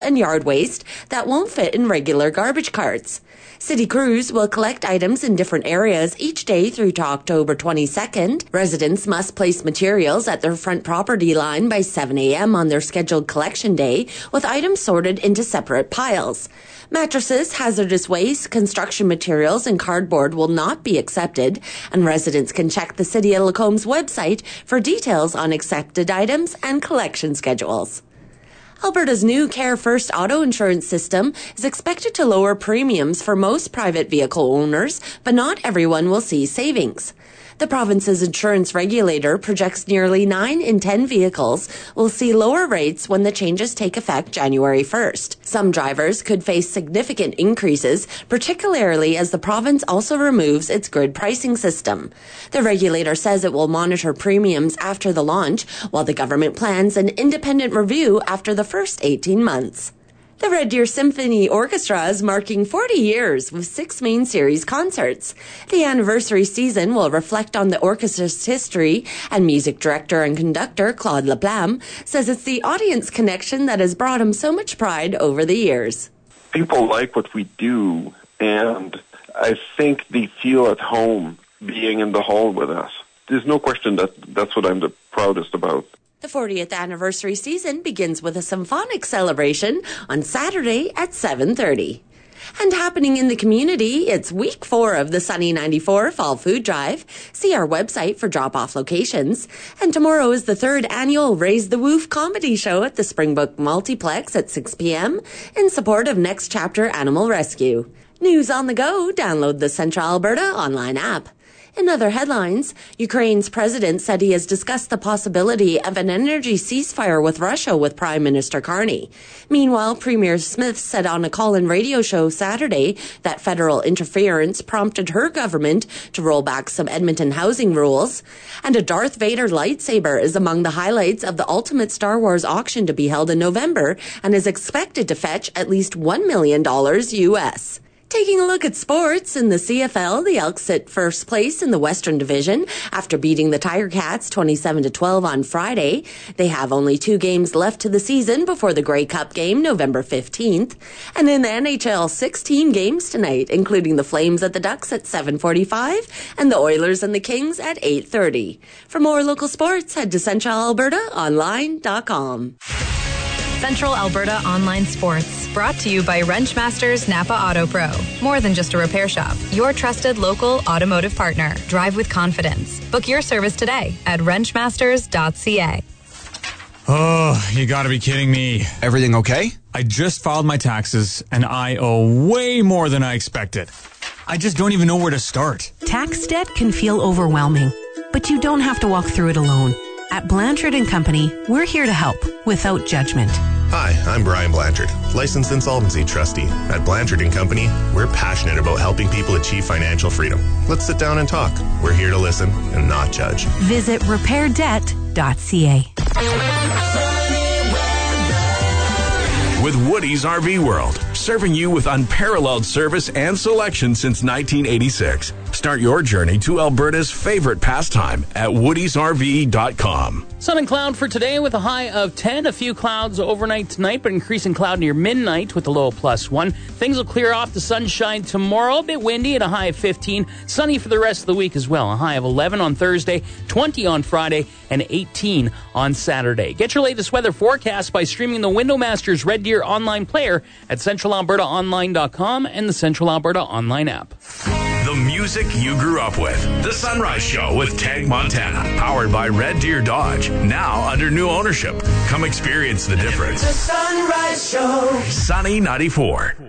and yard waste that won't fit in regular garbage carts. City crews will collect items in different areas each day through to October 22nd. Residents must place materials at their front property line by 7 a.m. on their scheduled collection day, with items sorted into separate piles. Mattresses, hazardous waste, construction materials, and cardboard will not be accepted, and residents can check the City of Lacomb's website for details on accepted items and collection schedules. Alberta's new Care First auto insurance system is expected to lower premiums for most private vehicle owners, but not everyone will see savings. The province's insurance regulator projects nearly 9 in 10 vehicles will see lower rates when the changes take effect January 1st. Some drivers could face significant increases, particularly as the province also removes its grid pricing system. The regulator says it will monitor premiums after the launch, while the government plans an independent review after the first 18 months. The Red Deer Symphony Orchestra is marking 40 years with 6 main series concerts. The anniversary season will reflect on the orchestra's history, and music director and conductor Claude Laplamme says it's the audience connection that has brought him so much pride over the years. People like what we do, and I think they feel at home being in the hall with us. There's no question that that's what I'm the proudest about. The 40th anniversary season begins with a symphonic celebration on Saturday at 7:30. And happening in the community, it's week 4 of the Sunny 94 Fall Food Drive. See our website for drop-off locations. And tomorrow is the 3rd annual Raise the Woof comedy show at the Springbrook Multiplex at 6 p.m. in support of Next Chapter Animal Rescue. News on the go, download the Central Alberta online app. In other headlines, Ukraine's president said he has discussed the possibility of an energy ceasefire with Russia with Prime Minister Carney. Meanwhile, Premier Smith said on a call-in radio show Saturday that federal interference prompted her government to roll back some Edmonton housing rules. And a Darth Vader lightsaber is among the highlights of the Ultimate Star Wars auction to be held in November and is expected to fetch at least $1 million US. Taking a look at sports, in the CFL, the Elks sit first place in the Western Division after beating the Tiger Cats 27-12 on Friday. They have only 2 games left to the season before the Grey Cup game November 15th. And in the NHL, 16 games tonight, including the Flames at the Ducks at 7:45 and the Oilers and the Kings at 8:30. For more local sports, head to CentralAlbertaOnline.com. Central Alberta Online Sports, brought to you by Wrenchmasters Napa Auto Pro. More than just a repair shop, your trusted local automotive partner. Drive with confidence. Book your service today at wrenchmasters.ca. Oh, you gotta be kidding me. Everything okay? I just filed my taxes, and I owe way more than I expected. I just don't even know where to start. Tax debt can feel overwhelming, but you don't have to walk through it alone. At Blanchard & Company, we're here to help without judgment. Hi, I'm Brian Blanchard, licensed insolvency trustee. At Blanchard & Company, we're passionate about helping people achieve financial freedom. Let's sit down and talk. We're here to listen and not judge. Visit repairdebt.ca. With Woody's RV World, serving you with unparalleled service and selection since 1986. Start your journey to Alberta's favorite pastime at woodysrv.com. Sun and cloud for today with a high of 10. A few clouds overnight tonight, but increasing cloud near midnight with a low of +1. Things will clear off, the sunshine tomorrow. A bit windy and a high of 15. Sunny for the rest of the week as well. A high of 11 on Thursday, 20 on Friday, and 18 on Saturday. Get your latest weather forecast by streaming the Windowmasters Red Deer online player at CentralAlbertaOnline.com and the Central Alberta Online app. The music you grew up with. The Sunrise Show with Tag Montana. Powered by Red Deer Dodge. Now under new ownership. Come experience the difference. The Sunrise Show. Sunny 94.